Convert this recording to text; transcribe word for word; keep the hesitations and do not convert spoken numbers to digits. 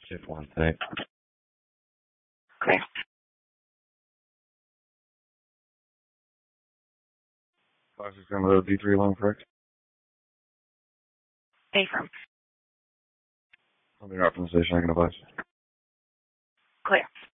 Shift one, thanks. Clear. five six seven D three long, correct? Affirm. I'll be out from the station. I can advise. Clear.